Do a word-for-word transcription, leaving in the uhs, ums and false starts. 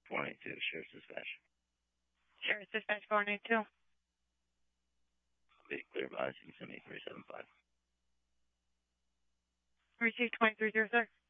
four ninety-two, Sheriff's Dispatch. Sheriff's Dispatch four ninety-two. Be clear by, you can send me three seven five. Receive twenty-three zero six.